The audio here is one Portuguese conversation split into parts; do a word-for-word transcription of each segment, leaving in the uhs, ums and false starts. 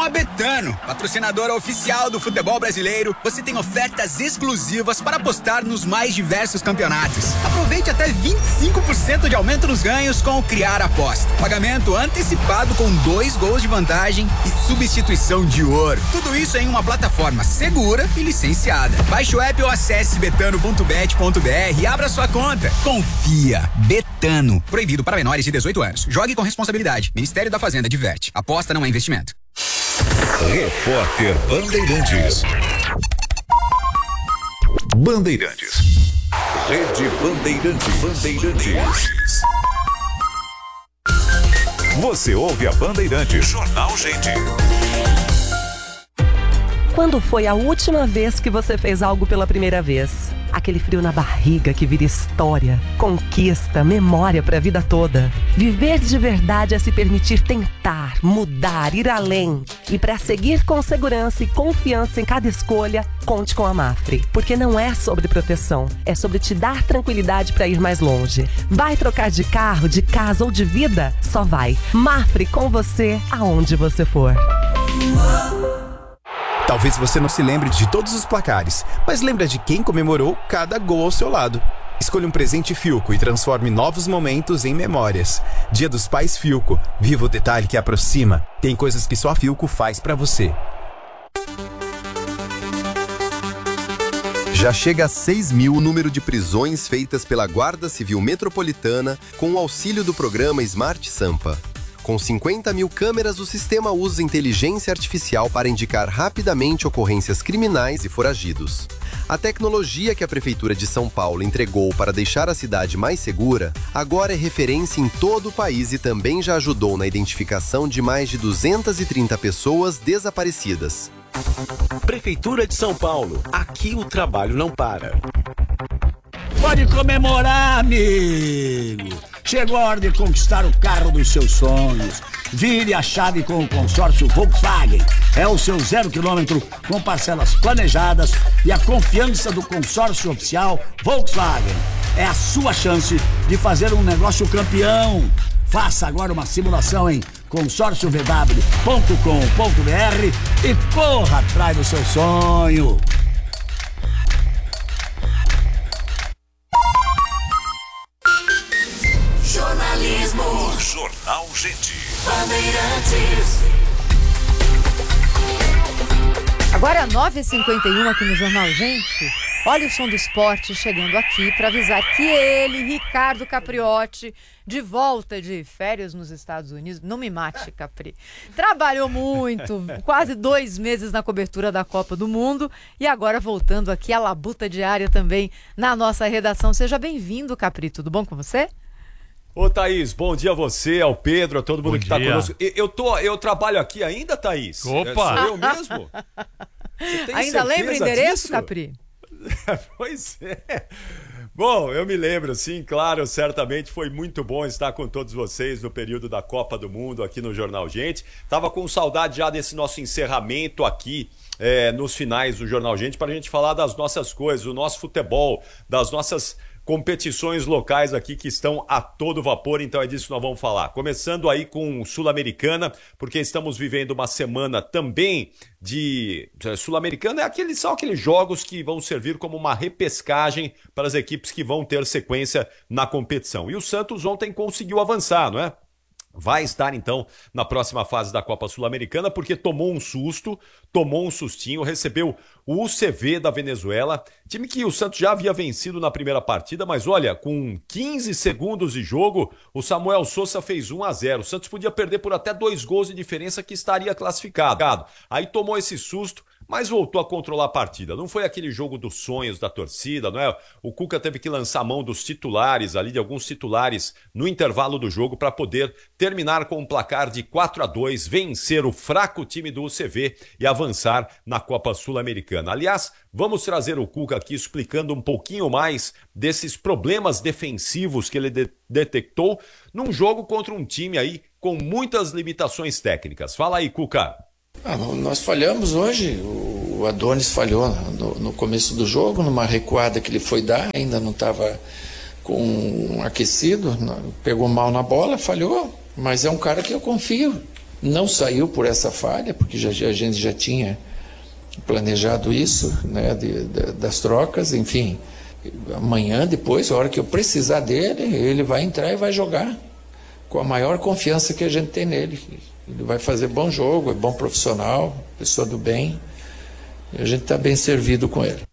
a Betano, patrocinadora oficial do futebol brasileiro, você tem ofertas exclusivas para apostar nos mais diversos campeonatos. Aproveite até vinte e cinco por cento de aumento nos ganhos com o Criar Aposta. Pagamento antecipado com dois gols de vantagem e substituição de ouro. Tudo isso em uma plataforma segura e licenciada. Baixe o app ou acesse betano ponto bet ponto br e abra sua conta. Confia. Betano. Proibido para menores de dezoito anos. Jogue com responsabilidade. Ministério da Fazenda diverte. Aposta não é investimento. Repórter Bandeirantes. Bandeirantes. Rede Bandeirantes. Bandeirantes. Você ouve a Bandeirantes. Jornal Gente. Quando foi a última vez que você fez algo pela primeira vez? Aquele frio na barriga que vira história, conquista, memória para a vida toda. Viver de verdade é se permitir tentar, mudar, ir além. E para seguir com segurança e confiança em cada escolha, conte com a Mafre. Porque não é sobre proteção, é sobre te dar tranquilidade para ir mais longe. Vai trocar de carro, de casa ou de vida? Só vai. Mafre com você, aonde você for. Talvez você não se lembre de todos os placares, mas lembra de quem comemorou cada gol ao seu lado. Escolha um presente Philco e transforme novos momentos em memórias. Dia dos Pais Philco. Viva o detalhe que aproxima. Tem coisas que só a Philco faz pra você. Já chega a seis mil o número de prisões feitas pela Guarda Civil Metropolitana com o auxílio do programa Smart Sampa. Com cinquenta mil câmeras, o sistema usa inteligência artificial para indicar rapidamente ocorrências criminais e foragidos. A tecnologia que a Prefeitura de São Paulo entregou para deixar a cidade mais segura, agora é referência em todo o país e também já ajudou na identificação de mais de duzentas e trinta pessoas desaparecidas. Prefeitura de São Paulo. Aqui o trabalho não para. Pode comemorar, amigo! Chegou a hora de conquistar o carro dos seus sonhos. Vire a chave com o consórcio Volkswagen. É o seu zero quilômetro com parcelas planejadas e a confiança do consórcio oficial Volkswagen. É a sua chance de fazer um negócio campeão. Faça agora uma simulação em consórcio v w ponto com ponto b r e corra atrás do seu sonho. Jornalismo. Jornal Gente. Bandeirantes. Agora nove e cinquenta e um aqui no Jornal Gente. Olha o som do esporte chegando aqui para avisar que ele, Ricardo Capriotti, de volta de férias nos Estados Unidos. Não me mate, Capri. Trabalhou muito, quase dois meses na cobertura da Copa do Mundo e agora voltando aqui à labuta diária também na nossa redação. Seja bem-vindo, Capri. Tudo bom com você? Ô, Thaís, bom dia a você, ao Pedro, a todo mundo bom que está conosco. Eu, eu, tô, eu trabalho aqui ainda, Thaís? Opa! É, sou eu mesmo? Ainda lembra o endereço, disso? Capri? Pois é. Bom, eu me lembro, sim, claro, certamente foi muito bom estar com todos vocês no período da Copa do Mundo aqui no Jornal Gente. Tava com saudade já desse nosso encerramento aqui é, nos finais do Jornal Gente para a gente falar das nossas coisas, do nosso futebol, das nossas competições locais aqui que estão a todo vapor, então é disso que nós vamos falar. Começando aí com Sul-Americana, porque estamos vivendo uma semana também de... Sul-Americana é aquele, são aqueles jogos que vão servir como uma repescagem para as equipes que vão ter sequência na competição. E o Santos ontem conseguiu avançar, não é? Vai estar, então, na próxima fase da Copa Sul-Americana, porque tomou um susto, tomou um sustinho, recebeu o U C V da Venezuela, time que o Santos já havia vencido na primeira partida, mas olha, com quinze segundos de jogo, o Samuel Sousa fez um a zero. O Santos podia perder por até dois gols de diferença que estaria classificado. Aí tomou esse susto, mas voltou a controlar a partida. Não foi aquele jogo dos sonhos da torcida, não é? O Cuca teve que lançar mão dos titulares ali, de alguns titulares no intervalo do jogo para poder terminar com um placar de quatro a dois, vencer o fraco time do U C V e avançar na Copa Sul-Americana. Aliás, vamos trazer o Cuca aqui explicando um pouquinho mais desses problemas defensivos que ele de- detectou num jogo contra um time aí com muitas limitações técnicas. Fala aí, Cuca. Ah, nós falhamos hoje, o Adonis falhou no, no começo do jogo, numa recuada que ele foi dar, ainda não estava com aquecido, pegou mal na bola, falhou, mas é um cara que eu confio, Não saiu por essa falha, porque já, a gente já tinha planejado isso, né, de, de, das trocas, enfim. Amanhã, depois, a hora que eu precisar dele, ele vai entrar e vai jogar com a maior confiança que a gente tem nele. Ele vai fazer bom jogo, é bom profissional, pessoa do bem, e a gente está bem servido com ele.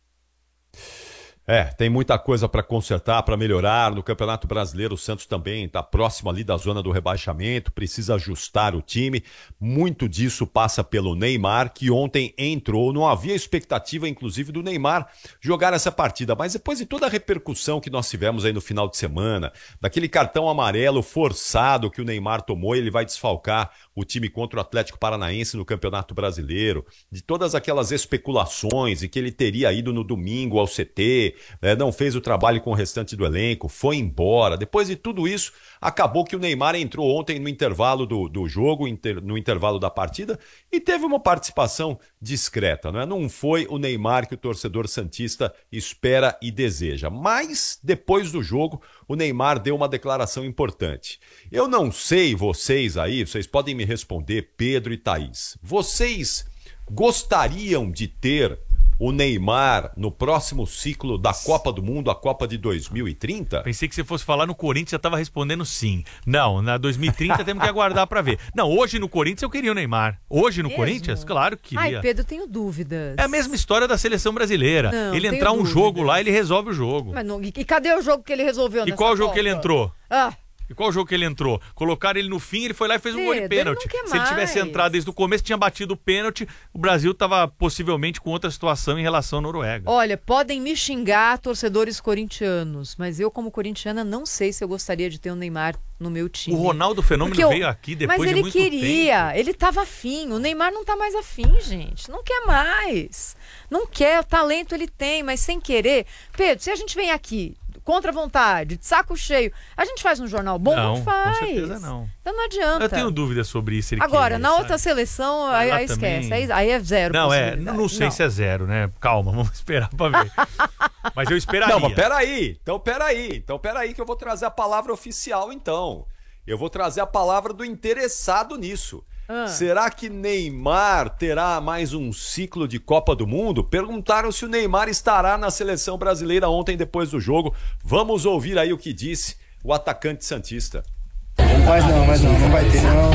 É, tem muita coisa para consertar, para melhorar. No Campeonato Brasileiro, o Santos também está próximo ali da zona do rebaixamento, precisa ajustar o time. Muito disso passa pelo Neymar, que ontem entrou. Não havia expectativa, inclusive, do Neymar jogar essa partida, mas depois de toda a repercussão que nós tivemos aí no final de semana, daquele cartão amarelo forçado que o Neymar tomou, ele vai desfalcar o time contra o Atlético Paranaense no Campeonato Brasileiro, de todas aquelas especulações e que ele teria ido no domingo ao C T, né, não fez o trabalho com o restante do elenco, foi embora. Depois de tudo isso, acabou que o Neymar entrou ontem no intervalo do, do jogo, inter, no intervalo da partida, e teve uma participação discreta. Não é? Não foi o Neymar que o torcedor santista espera e deseja. Mas, depois do jogo, o Neymar deu uma declaração importante. Eu não sei, vocês aí, vocês podem me responder, Pedro e Thaís, vocês gostariam de ter o Neymar no próximo ciclo da Copa do Mundo, a Copa de dois mil e trinta? Pensei que você fosse falar no Corinthians, já estava respondendo sim. Não, na dois mil e trinta temos que aguardar para ver. Não, hoje no Corinthians eu queria o Neymar. Hoje no Mesmo? Corinthians? Claro que queria. Ai, Pedro, tenho dúvidas. É a mesma história da seleção brasileira. Não, ele tenho entrar um dúvidas. jogo lá, ele resolve o jogo. Mas não, e, e cadê o jogo que ele resolveu? E qual o jogo Copa? que ele entrou? Ah. E qual jogo que ele entrou? Colocaram ele no fim, ele foi lá e fez um gol de Pedro, pênalti. ele não quer Se ele tivesse mais. entrado desde o começo, tinha batido o pênalti, o Brasil estava possivelmente com outra situação em relação à Noruega. Olha, podem me xingar torcedores corintianos, mas eu, como corintiana, não sei se eu gostaria de ter o Neymar no meu time. O Ronaldo Fenômeno Porque eu- veio aqui depois mas de ele muito queria, tempo. ele tava afim. O Neymar não tá mais afim, gente. Não quer mais. Não quer, o talento ele tem, mas sem querer. Pedro, se a gente vem aqui contra a vontade, de saco cheio, a gente faz um jornal bom? Não, Não, faz. com certeza não. Então não adianta. Eu tenho dúvidas sobre isso. Ele Agora, querer, na sabe? outra seleção, Mas aí, lá aí esquece. também- Aí, aí é zero. Não, é, possibilidade. não sei Não. se é zero, né? Calma, vamos esperar pra ver. Mas eu esperaria. Não, mas peraí, então peraí, então peraí que eu vou trazer a palavra oficial então. Eu vou trazer a palavra do interessado nisso. Ah. Será que Neymar terá mais um ciclo de Copa do Mundo? Perguntaram se o Neymar estará na seleção brasileira ontem depois do jogo. Vamos ouvir aí o que disse o atacante santista. Mas não, mas não, não vai ter não.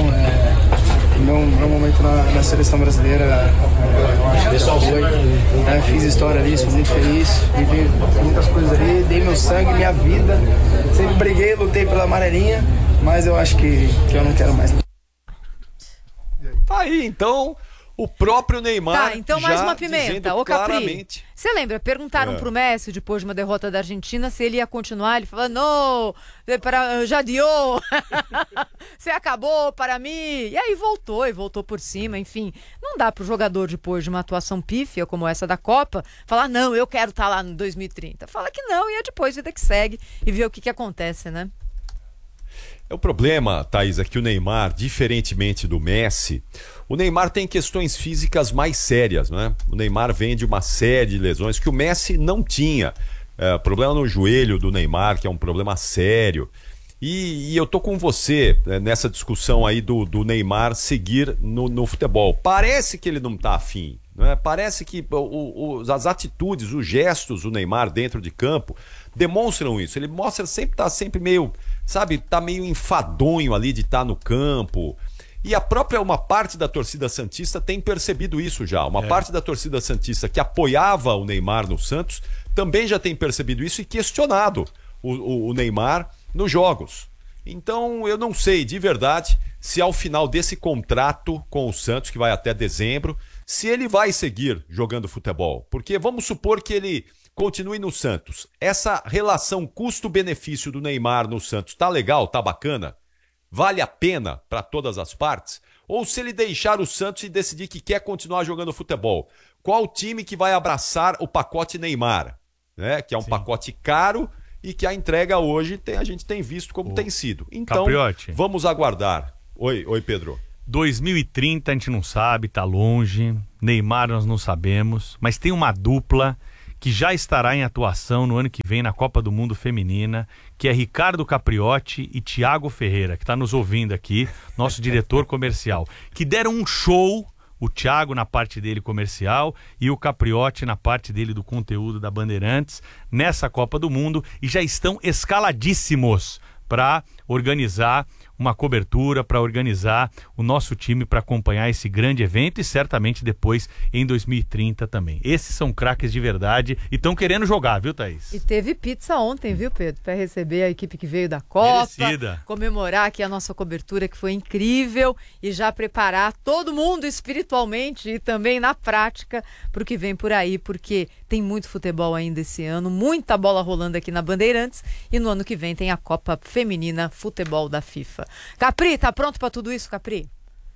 É, meu, meu momento na, na seleção brasileira, eu acho que só foi. Né, fiz história ali, sou muito feliz, vivi muitas coisas ali, dei meu sangue, minha vida. Sempre briguei, lutei pela amarelinha, mas eu acho que, que eu não quero mais. Tá aí, então, o próprio Neymar. Tá, então mais já uma pimenta. dizendo Ô, Capri, claramente. você lembra? Perguntaram É. pro Messi, depois de uma derrota da Argentina, se ele ia continuar. Ele falou, não, para, já deu. Você acabou para mim. E aí voltou, e voltou por cima, enfim. Não dá pro jogador, depois de uma atuação pífia como essa da Copa, falar, não, eu quero estar lá no dois mil e trinta. Fala que não, e é depois vida que segue e ver o que que acontece, né? É o problema, Thaís, é que o Neymar, diferentemente do Messi, o Neymar tem questões físicas mais sérias, né? O Neymar vem de uma série de lesões que o Messi não tinha. É, problema no joelho do Neymar, que é um problema sério. E, e eu tô com você né, nessa discussão aí do, do Neymar seguir no, no futebol. Parece que ele não tá afim, né? Parece que o, o, as atitudes, os gestos do Neymar dentro de campo demonstram isso. Ele mostra sempre, tá sempre meio, sabe, tá meio enfadonho ali de estar no campo. E a própria, uma parte da torcida santista tem percebido isso já. Uma É. parte da torcida santista que apoiava o Neymar no Santos também já tem percebido isso e questionado o, o, o Neymar nos jogos. Então eu não sei de verdade se ao final desse contrato com o Santos, que vai até dezembro, se ele vai seguir jogando futebol. Porque vamos supor que ele continue no Santos. Essa relação custo-benefício do Neymar no Santos tá legal, tá bacana? Vale a pena para todas as partes? Ou se ele deixar o Santos e decidir que quer continuar jogando futebol, qual time que vai abraçar o pacote Neymar? Né? Que é um Sim. pacote caro e que a entrega hoje tem, a gente tem visto como tem sido. Então, Capriotti. vamos aguardar. Oi, oi, Pedro. dois mil e trinta a gente não sabe, tá longe. Neymar nós não sabemos, mas tem uma dupla que já estará em atuação no ano que vem na Copa do Mundo Feminina, que é Ricardo Capriotti e Tiago Ferreira, que está nos ouvindo aqui, nosso diretor comercial, que deram um show, o Tiago na parte dele comercial e o Capriotti na parte dele do conteúdo da Bandeirantes, nessa Copa do Mundo, e já estão escaladíssimos para organizar uma cobertura, para organizar o nosso time para acompanhar esse grande evento e certamente depois em dois mil e trinta também. Esses são craques de verdade e estão querendo jogar, viu, Thaís? E teve pizza ontem, viu, Pedro? Para receber a equipe que veio da Copa, Merecida. Comemorar aqui a nossa cobertura que foi incrível e já preparar todo mundo espiritualmente e também na prática para o que vem por aí, porque tem muito futebol ainda esse ano, muita bola rolando aqui na Bandeirantes e no ano que vem tem a Copa Feminina Futebol da FIFA. Capri, tá pronto pra tudo isso, Capri?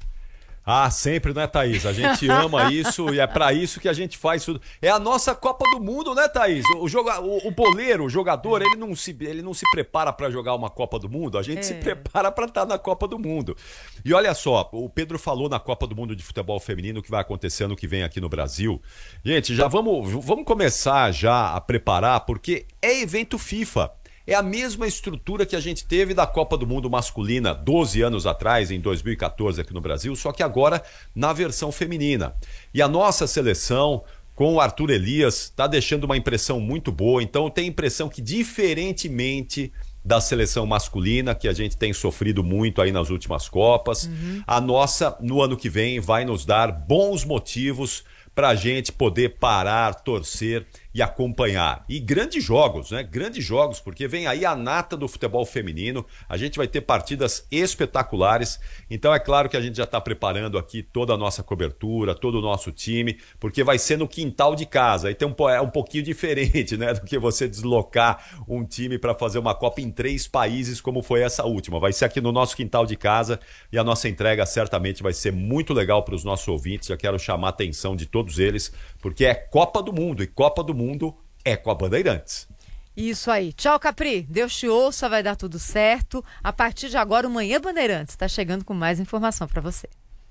Ah, sempre, né, Thaís? A gente ama isso e é pra isso que a gente faz tudo. É a nossa Copa do Mundo, né, Thaís? O, joga, o, o boleiro, o jogador, ele não se, ele não se prepara pra jogar uma Copa do Mundo, a gente é. se prepara pra estar na Copa do Mundo. E olha só, o Pedro falou na Copa do Mundo de Futebol Feminino que vai acontecer ano que vem aqui no Brasil. Gente, já vamos, vamos começar já a preparar, porque é evento FIFA. É a mesma estrutura que a gente teve da Copa do Mundo masculina doze anos atrás, em dois mil e quatorze aqui no Brasil, só que agora na versão feminina. E a nossa seleção, com o Arthur Elias, está deixando uma impressão muito boa. Então eu tenho a impressão que, diferentemente da seleção masculina, que a gente tem sofrido muito aí nas últimas Copas, uhum. a nossa, no ano que vem, vai nos dar bons motivos para a gente poder parar, torcer e acompanhar. E grandes jogos, né? Grandes jogos, porque vem aí a nata do futebol feminino, a gente vai ter partidas espetaculares, então é claro que a gente já está preparando aqui toda a nossa cobertura, todo o nosso time, porque vai ser no quintal de casa, aí tem um, é um pouquinho diferente, né, do que você deslocar um time para fazer uma Copa em três países, como foi essa última, vai ser aqui no nosso quintal de casa, e a nossa entrega certamente vai ser muito legal para os nossos ouvintes, já quero chamar a atenção de todos eles, porque é Copa do Mundo, e Copa do Mundo é com a Bandeirantes. Isso aí. Tchau, Capri. Deus te ouça, vai dar tudo certo. A partir de agora, o Manhã Bandeirantes está chegando com mais informação para você.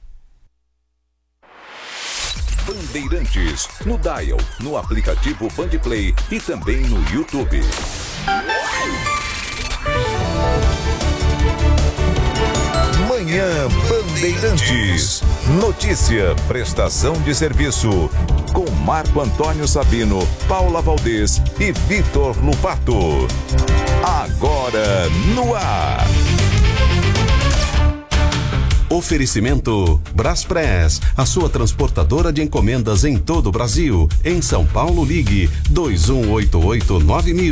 Bandeirantes, no Dial, no aplicativo Bandplay e também no YouTube. Manhã Bandeirantes. Notícia, prestação de serviço. Com Marco Antônio Sabino, Paula Valdez e Vitor Lupato. Agora no ar. Oferecimento Braspress, a sua transportadora de encomendas em todo o Brasil. Em São Paulo, ligue dois um oito oito nove mil.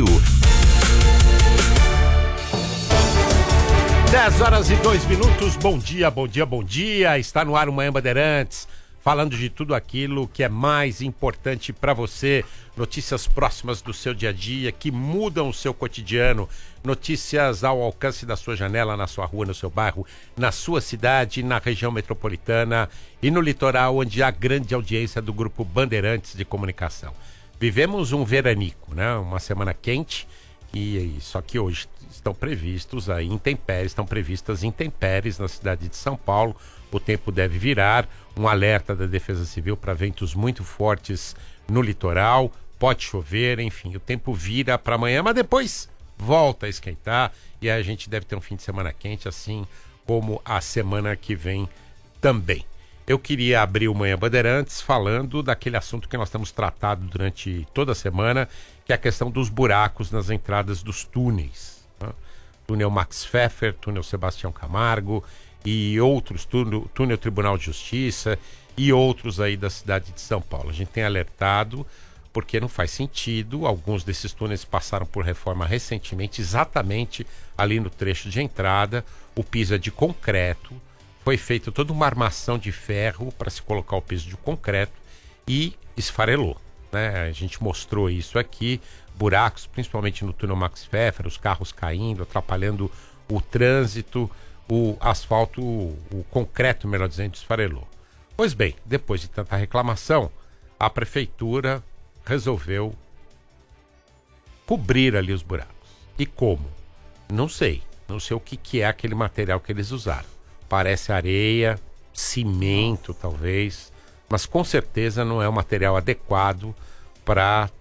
dez horas e dois minutos, bom dia, bom dia, bom dia. Está no ar o Manhã Bandeirantes, falando de tudo aquilo que é mais importante para você. Notícias próximas do seu dia a dia, que mudam o seu cotidiano. Notícias ao alcance da sua janela, na sua rua, no seu bairro, na sua cidade, na região metropolitana e no litoral, onde há grande audiência do Grupo Bandeirantes de Comunicação. Vivemos um veranico, né? Uma semana quente, e só que hoje estão previstos aí intempéries, estão previstas intempéries na cidade de São Paulo. O tempo deve virar, um alerta da Defesa Civil para ventos muito fortes no litoral, pode chover, enfim, o tempo vira para amanhã, mas depois volta a esquentar e aí a gente deve ter um fim de semana quente, assim como a semana que vem também. Eu queria abrir o Manhã Bandeirantes falando daquele assunto que nós temos tratado durante toda a semana, que é a questão dos buracos nas entradas dos túneis, né? Túnel Max Pfeffer, túnel Sebastião Camargo e outros, túnel, túnel Tribunal de Justiça e outros aí da cidade de São Paulo. A gente tem alertado porque não faz sentido, alguns desses túneis passaram por reforma recentemente, exatamente ali no trecho de entrada, o piso é de concreto, foi feita toda uma armação de ferro para se colocar o piso de concreto e esfarelou, né? A gente mostrou isso aqui, buracos, principalmente no túnel Max Pfeffer, os carros caindo, atrapalhando o trânsito, o asfalto, o, o concreto, melhor dizendo, esfarelou. Pois bem, depois de tanta reclamação, a prefeitura resolveu cobrir ali os buracos. E como? Não sei. Não sei o que, que é aquele material que eles usaram. Parece areia, cimento talvez, mas com certeza não é o material adequado para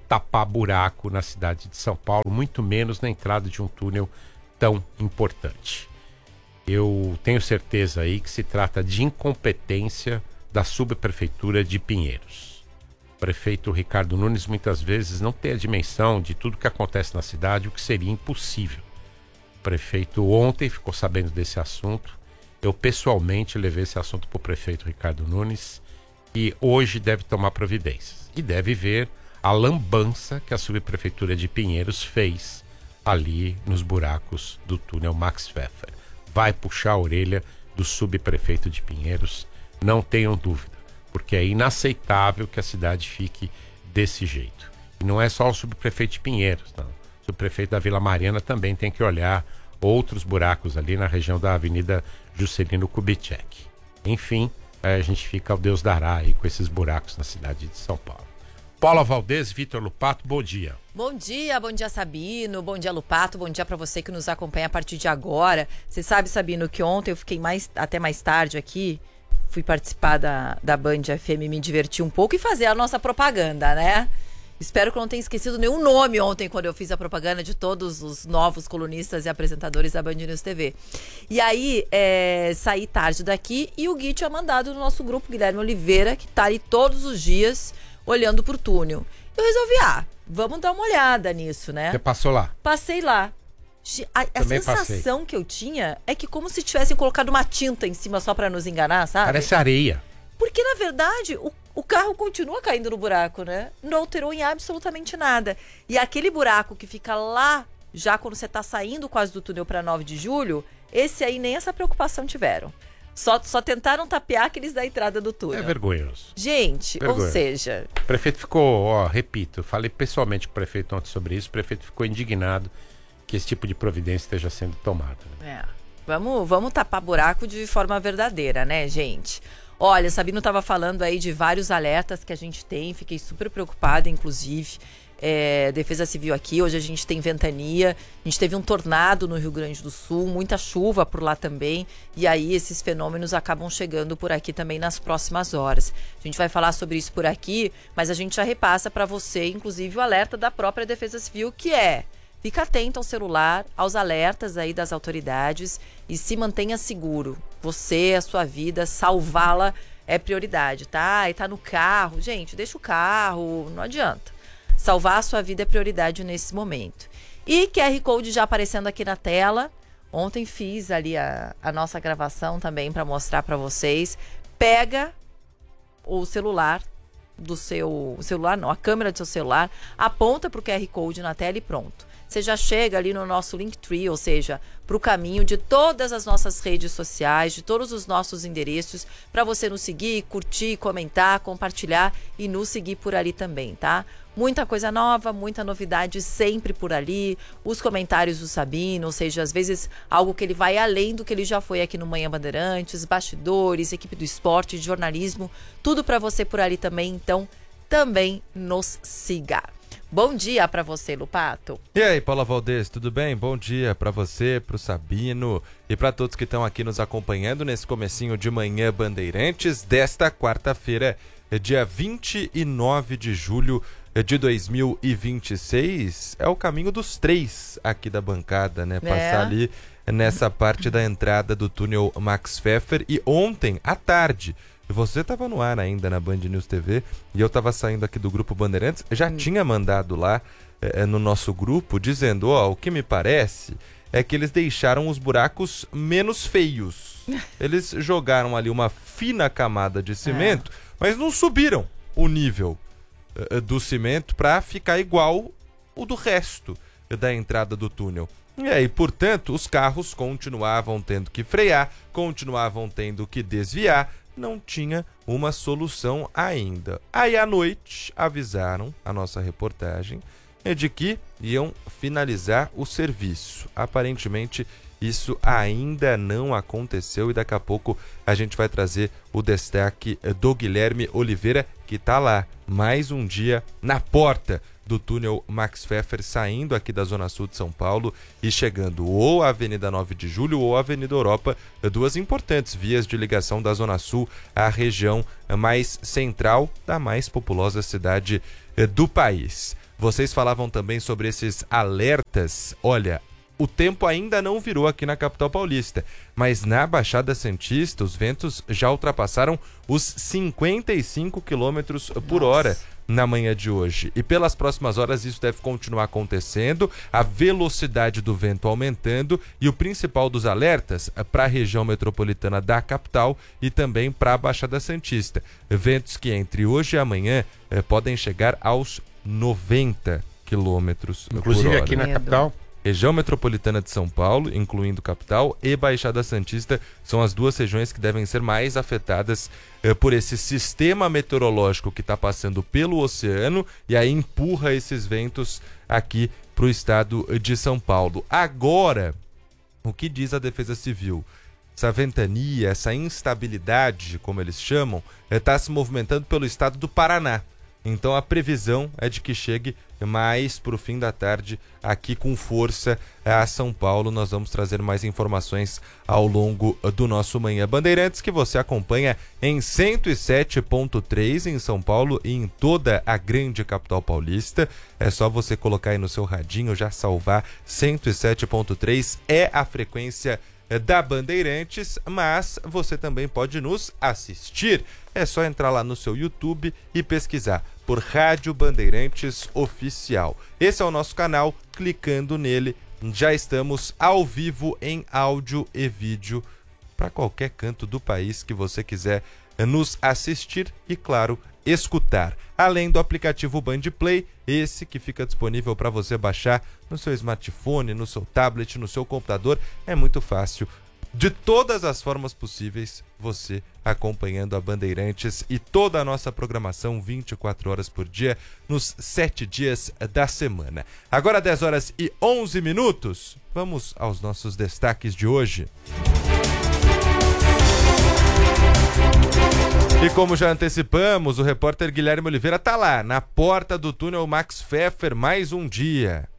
tapar buraco na cidade de São Paulo, muito menos na entrada de um túnel tão importante. Eu tenho certeza aí que se trata de incompetência da subprefeitura de Pinheiros. O prefeito Ricardo Nunes muitas vezes não tem a dimensão de tudo que acontece na cidade, o que seria impossível. O prefeito ontem ficou sabendo desse assunto. Eu pessoalmente levei esse assunto para o prefeito Ricardo Nunes e hoje deve tomar providências. E deve ver a lambança que a subprefeitura de Pinheiros fez ali nos buracos do túnel Max Pfeffer. Vai puxar a orelha do subprefeito de Pinheiros, não tenham dúvida, porque é inaceitável que a cidade fique desse jeito. E não é só o subprefeito de Pinheiros, não. O subprefeito da Vila Mariana também tem que olhar outros buracos ali na região da Avenida Juscelino Kubitschek. Enfim, a gente fica ao Deus dará aí com esses buracos na cidade de São Paulo. Paula Valdez, Vitor Lupato, bom dia. Bom dia, bom dia Sabino, bom dia Lupato, bom dia para você que nos acompanha a partir de agora. Você sabe, Sabino, que ontem eu fiquei mais, até mais tarde aqui, fui participar da, da Band F M, me diverti um pouco e fazer a nossa propaganda, né? Espero que eu não tenha esquecido nenhum nome ontem quando eu fiz a propaganda de todos os novos colunistas e apresentadores da Band News T V. E aí, é, saí tarde daqui e o Gui tinha mandado no nosso grupo, Guilherme Oliveira, que tá ali todos os dias olhando pro túnel. Eu resolvi, ah, vamos dar uma olhada nisso, né? Você passou lá? Passei lá. A, a sensação passei. que eu tinha é que como se tivessem colocado uma tinta em cima só pra nos enganar, sabe? Parece areia. Porque, na verdade, o, o carro continua caindo no buraco, né? Não alterou em absolutamente nada. E aquele buraco que fica lá, já quando você tá saindo quase do túnel pra nove de julho, esse aí nem essa preocupação tiveram. Só, só tentaram tapear aqueles da entrada do túnel. É vergonhoso. Gente, vergonhoso. Ou seja... O prefeito ficou, ó, repito, eu falei pessoalmente com o prefeito ontem sobre isso, o prefeito ficou indignado que esse tipo de providência esteja sendo tomada. Né? É, vamos, vamos tapar buraco de forma verdadeira, né, gente? Olha, Sabino estava falando aí de vários alertas que a gente tem, fiquei super preocupada, inclusive. É, Defesa Civil aqui, hoje a gente tem ventania, a gente teve um tornado no Rio Grande do Sul, muita chuva por lá também, e aí esses fenômenos acabam chegando por aqui também nas próximas horas. A gente vai falar sobre isso por aqui, mas a gente já repassa para você, inclusive, o alerta da própria Defesa Civil, que é: fica atento ao celular, aos alertas aí das autoridades e se mantenha seguro. Você, a sua vida, salvá-la é prioridade, tá? E tá no carro, gente, deixa o carro, não adianta. Salvar a sua vida é prioridade nesse momento. E Q R Code já aparecendo aqui na tela. Ontem fiz ali a, a nossa gravação também para mostrar para vocês. Pega o celular do seu... O celular não, a câmera do seu celular, aponta para o Q R Code na tela e pronto. Você já chega ali no nosso Linktree, ou seja, para o caminho de todas as nossas redes sociais, de todos os nossos endereços, para você nos seguir, curtir, comentar, compartilhar e nos seguir por ali também, tá? Muita coisa nova, muita novidade sempre por ali, os comentários do Sabino, ou seja, às vezes algo que ele vai além do que ele já foi aqui no Manhã Bandeirantes, bastidores, equipe do esporte, jornalismo, tudo para você por ali também, então também nos siga. Bom dia para você, Lupato. E aí, Paula Valdez, tudo bem? Bom dia para você, para o Sabino e para todos que estão aqui nos acompanhando nesse comecinho de Manhã Bandeirantes desta quarta-feira, dia vinte e nove de julho de dois mil e vinte e seis. É o caminho dos três aqui da bancada, né? Passar é. ali nessa parte da entrada do túnel Max Pfeffer. E ontem, à tarde, você estava no ar ainda na Band News T V e eu estava saindo aqui do Grupo Bandeirantes, já hum. tinha mandado lá é, no nosso grupo dizendo, ó, o que me parece é que eles deixaram os buracos menos feios. Eles jogaram ali uma fina camada de cimento, é. mas não subiram o nível é, do cimento para ficar igual o do resto da entrada do túnel. E aí, portanto, os carros continuavam tendo que frear, continuavam tendo que desviar, não tinha uma solução ainda. Aí à noite avisaram a nossa reportagem de que iam finalizar o serviço. Aparentemente isso ainda não aconteceu e daqui a pouco a gente vai trazer o destaque do Guilherme Oliveira, que está lá mais um dia na porta do túnel Max Pfeffer, saindo aqui da Zona Sul de São Paulo e chegando ou à Avenida nove de Julho ou à Avenida Europa, duas importantes vias de ligação da Zona Sul à região mais central da mais populosa cidade do país. Vocês falavam também sobre esses alertas. Olha, o tempo ainda não virou aqui na capital paulista, mas na Baixada Santista os ventos já ultrapassaram os cinquenta e cinco quilômetros por hora na manhã de hoje. E pelas próximas horas isso deve continuar acontecendo, a velocidade do vento aumentando e o principal dos alertas para a região metropolitana da capital e também para a Baixada Santista. Ventos que entre hoje e amanhã eh, podem chegar aos noventa quilômetros por hora. Inclusive aqui na capital. Região metropolitana de São Paulo, incluindo capital, e Baixada Santista são as duas regiões que devem ser mais afetadas eh, por esse sistema meteorológico que está passando pelo oceano e aí empurra esses ventos aqui para o estado de São Paulo. Agora, o que diz a Defesa Civil? Essa ventania, essa instabilidade, como eles chamam, está se movimentando pelo estado do Paraná. Então a previsão é de que chegue mais para o fim da tarde aqui com força a São Paulo. Nós vamos trazer mais informações ao longo do nosso Manhã Bandeirantes, que você acompanha em cento e sete ponto três em São Paulo e em toda a grande capital paulista. É só você colocar aí no seu radinho, já salvar. Cento e sete ponto três é a frequência da Bandeirantes, mas você também pode nos assistir. É só entrar lá no seu YouTube e pesquisar por Rádio Bandeirantes Oficial. Esse é o nosso canal, clicando nele, já estamos ao vivo em áudio e vídeo para qualquer canto do país que você quiser nos assistir e, claro, escutar. Além do aplicativo Band Play, esse que fica disponível para você baixar no seu smartphone, no seu tablet, no seu computador, é muito fácil. De todas as formas possíveis, você acompanhando a Bandeirantes e toda a nossa programação vinte e quatro horas por dia, nos sete dias da semana. Agora dez horas e onze minutos, vamos aos nossos destaques de hoje. E como já antecipamos, o repórter Guilherme Oliveira está lá, na porta do túnel Max Pfeffer, mais um dia.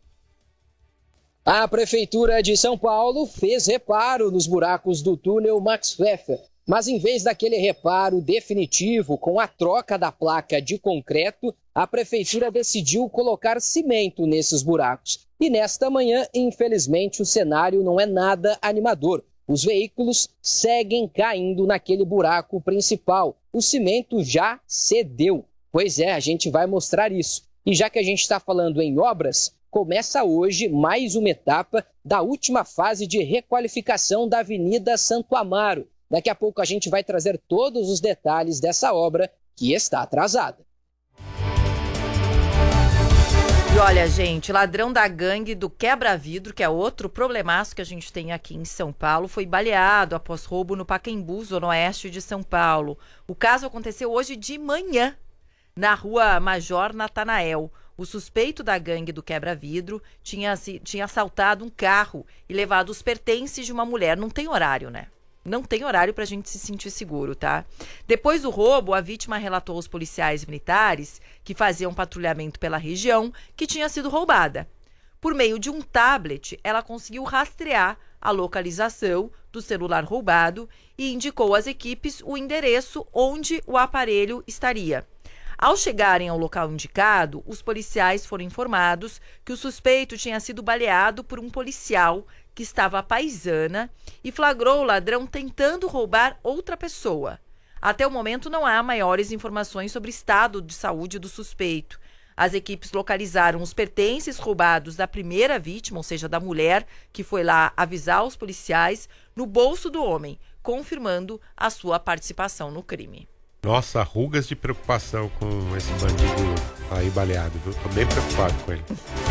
A Prefeitura de São Paulo fez reparo nos buracos do túnel Max Pfeffer, mas em vez daquele reparo definitivo com a troca da placa de concreto, a Prefeitura decidiu colocar cimento nesses buracos. E nesta manhã, infelizmente, o cenário não é nada animador. Os veículos seguem caindo naquele buraco principal. O cimento já cedeu. Pois é, a gente vai mostrar isso. E já que a gente está falando em obras, começa hoje mais uma etapa da última fase de requalificação da Avenida Santo Amaro. Daqui a pouco a gente vai trazer todos os detalhes dessa obra que está atrasada. E olha, gente, ladrão da gangue do quebra-vidro, que é outro problemaço que a gente tem aqui em São Paulo, foi baleado após roubo no Pacaembu, zona oeste de São Paulo. O caso aconteceu hoje de manhã, na rua Major Natanael. O suspeito da gangue do quebra-vidro tinha, tinha assaltado um carro e levado os pertences de uma mulher. Não tem horário, né? Não tem horário para a gente se sentir seguro, tá? Depois do roubo, a vítima relatou aos policiais militares que faziam patrulhamento pela região que tinha sido roubada. Por meio de um tablet, ela conseguiu rastrear a localização do celular roubado e indicou às equipes o endereço onde o aparelho estaria. Ao chegarem ao local indicado, os policiais foram informados que o suspeito tinha sido baleado por um policial que estava à paisana e flagrou o ladrão tentando roubar outra pessoa. Até o momento não há maiores informações sobre o estado de saúde do suspeito. As equipes localizaram os pertences roubados da primeira vítima, ou seja, da mulher, que foi lá avisar os policiais, no bolso do homem, confirmando a sua participação no crime. Nossa, rugas de preocupação com esse bandido aí baleado, viu? Tô bem preocupado com ele.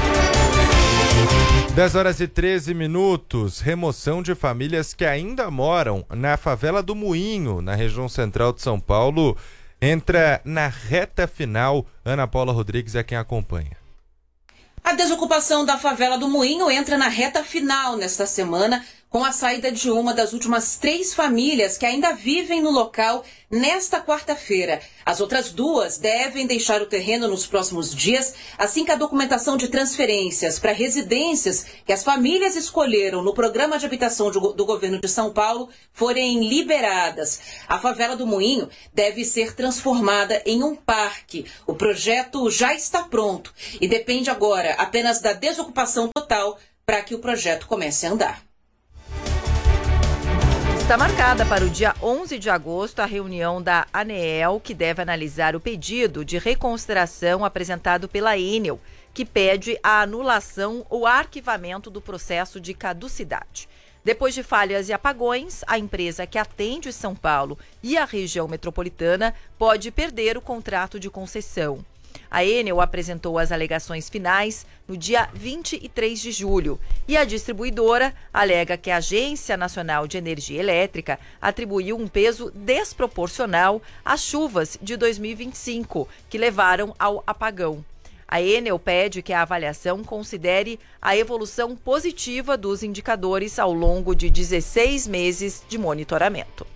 dez horas e treze minutos. Remoção de famílias que ainda moram na favela do Moinho, na região central de São Paulo, entra na reta final. Ana Paula Rodrigues é quem acompanha. A desocupação da favela do Moinho entra na reta final nesta semana, com com a saída de uma das últimas três famílias que ainda vivem no local nesta quarta-feira. As outras duas devem deixar o terreno nos próximos dias, assim que a documentação de transferências para residências que as famílias escolheram no programa de habitação do governo de São Paulo forem liberadas. A favela do Moinho deve ser transformada em um parque. O projeto já está pronto e depende agora apenas da desocupação total para que o projeto comece a andar. Está marcada para o dia onze de agosto a reunião da ANEEL, que deve analisar o pedido de reconsideração apresentado pela Enel, que pede a anulação ou arquivamento do processo de caducidade. Depois de falhas e apagões, a empresa que atende São Paulo e a região metropolitana pode perder o contrato de concessão. A Enel apresentou as alegações finais no dia vinte e três de julho e a distribuidora alega que a Agência Nacional de Energia Elétrica atribuiu um peso desproporcional às chuvas de dois mil e vinte e cinco, que levaram ao apagão. A Enel pede que a avaliação considere a evolução positiva dos indicadores ao longo de dezesseis meses de monitoramento.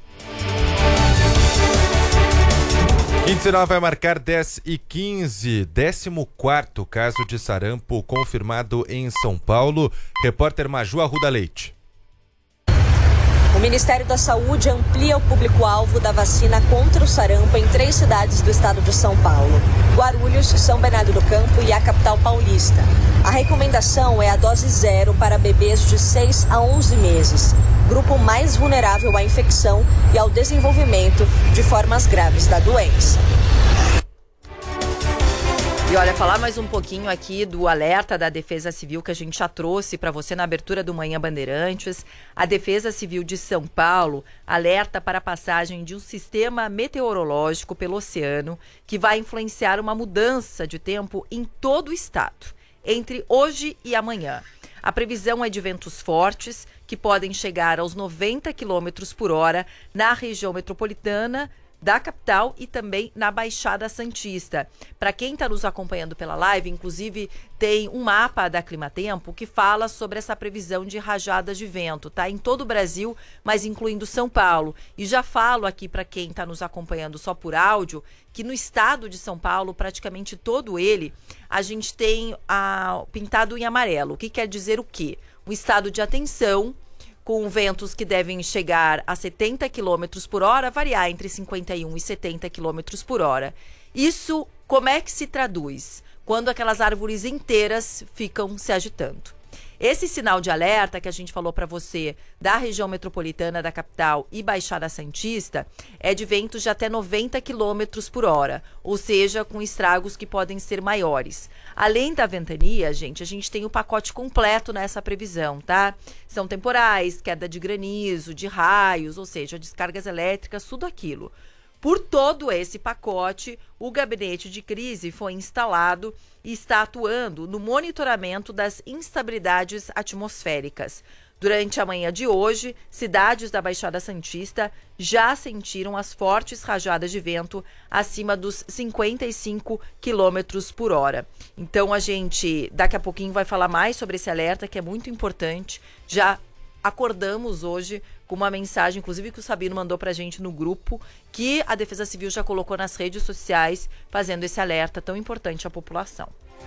Quinzenal vai marcar dez e quinze, décimo quarto caso de sarampo confirmado em São Paulo. Repórter Maju Arruda Leite. O Ministério da Saúde amplia o público-alvo da vacina contra o sarampo em três cidades do estado de São Paulo: Guarulhos, São Bernardo do Campo e a capital paulista. A recomendação é a dose zero para bebês de seis a onze meses, grupo mais vulnerável à infecção e ao desenvolvimento de formas graves da doença. E olha, falar mais um pouquinho aqui do alerta da Defesa Civil que a gente já trouxe para você na abertura do Manhã Bandeirantes. A Defesa Civil de São Paulo alerta para a passagem de um sistema meteorológico pelo oceano que vai influenciar uma mudança de tempo em todo o estado, entre hoje e amanhã. A previsão é de ventos fortes que podem chegar aos noventa quilômetros por hora na região metropolitana da capital e também na Baixada Santista. Para quem está nos acompanhando pela live, inclusive tem um mapa da Climatempo que fala sobre essa previsão de rajadas de vento, tá? Em todo o Brasil, mas incluindo São Paulo. E já falo aqui para quem está nos acompanhando só por áudio, que no estado de São Paulo, praticamente todo ele, a gente tem a, pintado em amarelo. O que quer dizer o quê? Um estado de atenção, com ventos que devem chegar a setenta quilômetros por hora, variar entre cinquenta e um e setenta quilômetros por hora. Isso, como é que se traduz? Quando aquelas árvores inteiras ficam se agitando. Esse sinal de alerta que a gente falou para você da região metropolitana da capital e Baixada Santista é de ventos de até noventa quilômetros por hora, ou seja, com estragos que podem ser maiores. Além da ventania, gente, a gente tem o pacote completo nessa previsão, tá? São temporais, queda de granizo, de raios, ou seja, descargas elétricas, tudo aquilo. Por todo esse pacote, o gabinete de crise foi instalado e está atuando no monitoramento das instabilidades atmosféricas. Durante a manhã de hoje, cidades da Baixada Santista já sentiram as fortes rajadas de vento acima dos cinquenta e cinco quilômetros por hora. Então a gente daqui a pouquinho vai falar mais sobre esse alerta que é muito importante. Já acordamos hoje com uma mensagem, inclusive que o Sabino mandou pra gente no grupo, que a Defesa Civil já colocou nas redes sociais, fazendo esse alerta tão importante à população.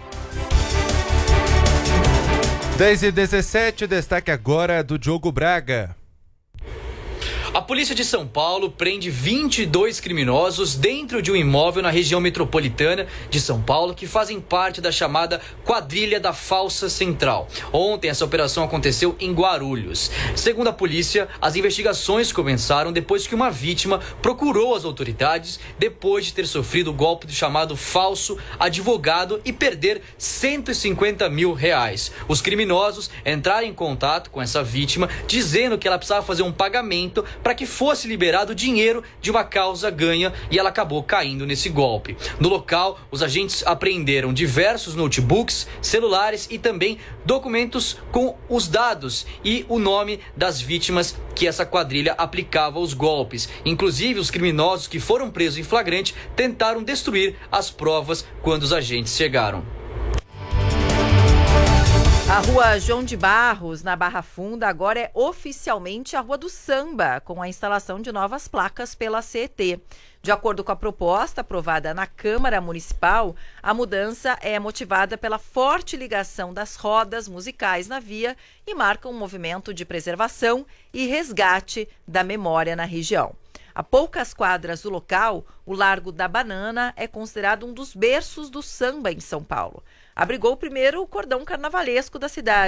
dez e dezessete, destaque agora do Diogo Braga. A polícia de São Paulo prende vinte e dois criminosos dentro de um imóvel na região metropolitana de São Paulo que fazem parte da chamada quadrilha da Falsa Central. Ontem essa operação aconteceu em Guarulhos. Segundo a polícia, as investigações começaram depois que uma vítima procurou as autoridades depois de ter sofrido o golpe do chamado falso advogado e perder cento e cinquenta mil reais. Os criminosos entraram em contato com essa vítima dizendo que ela precisava fazer um pagamento para que fosse liberado dinheiro de uma causa ganha e ela acabou caindo nesse golpe. No local, os agentes apreenderam diversos notebooks, celulares e também documentos com os dados e o nome das vítimas que essa quadrilha aplicava os golpes. Inclusive, os criminosos que foram presos em flagrante tentaram destruir as provas quando os agentes chegaram. A rua João de Barros, na Barra Funda, agora é oficialmente a Rua do Samba, com a instalação de novas placas pela C E T. De acordo com a proposta aprovada na Câmara Municipal, a mudança é motivada pela forte ligação das rodas musicais na via e marca um movimento de preservação e resgate da memória na região. A poucas quadras do local, o Largo da Banana é considerado um dos berços do samba em São Paulo. Abrigou o primeiro cordão carnavalesco da cidade.